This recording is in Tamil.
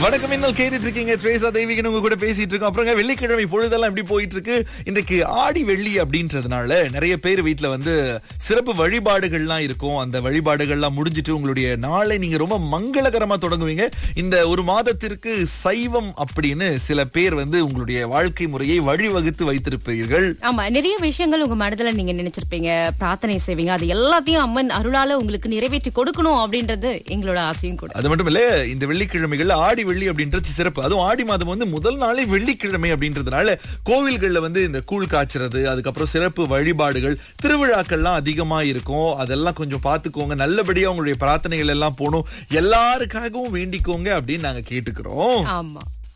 வணக்கம், இன்னும் கேட்டுட்டு இருக்கீங்க. ட்ரேசா தேவிகன் உங்க கூட பேசிட்டு இருக்கோம். அப்புறம் வெள்ளிக்கிழமை பொழுதெல்லாம் எப்படி போயிட்டு இருக்கு? இன்றைக்கு ஆடி வெள்ளி அப்படின்றதுனால நிறைய பேர் வீட்டுல வந்து சிறப்பு வழிபாடுகள்லாம் இருக்கும். அந்த வழிபாடுகள்லாம் முடிஞ்சிட்டு உங்களுடைய நாளை நீங்க ரொம்ப மங்களகரமா தொடங்குவீங்க. இந்த ஒரு மாதத்திற்கு சைவம் அப்படின்னு சில பேர் வந்து உங்களுடைய வாழ்க்கை முறையை வழிவகுத்து வைத்திருப்பீர்கள். ஆமா, நிறைய விஷயங்கள் உங்க மனதுல நீங்க நினைச்சிருப்பீங்க, பிரார்த்தனை செய்வீங்க. அது எல்லாத்தையும் அம்மன் அருளால உங்களுக்கு நிறைவேற்றி கொடுக்கணும் அப்படின்றது எங்களோட ஆசையும் கூட. அது மட்டும் இல்ல, இந்த வெள்ளிக்கிழமைகள் ஆடி வெள்ளி அப்படின்றது சிறப்பு. அதுவும் ஆடி மாதம் வந்து முதல் நாளே வெள்ளிக்கிழமை அப்படின்றதுனால கோவில்கள்ல வந்து இந்த கூழ் காய்ச்சறது, அதுக்கப்புறம் சிறப்பு வழிபாடுகள், திருவிழாக்கள்லாம் அதிகமா இருக்கும். அதெல்லாம் கொஞ்சம் பாத்துக்கோங்க. நல்லபடியா உங்களுடைய பிரார்த்தனைகள் எல்லாம் போகணும். எல்லாருக்காகவும் வேண்டிக்கோங்க அப்படின்னு நாங்க கேட்டுக்கிறோம். ஆமா.